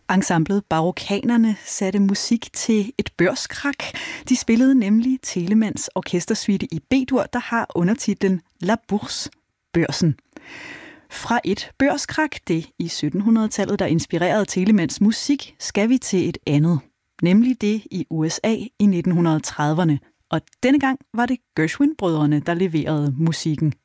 Ensemblet Barokanerne satte musik til et børskrak. De spillede nemlig Telemanns orkestersuite i B-dur, der har undertitlen La Bourse, børsen. Fra et børskrak, det i 1700-tallet, der inspirerede Telemanns musik, skal vi til et andet. Nemlig det i USA i 1930'erne. Og denne gang var det Gershwin-brødrene, der leverede musikken.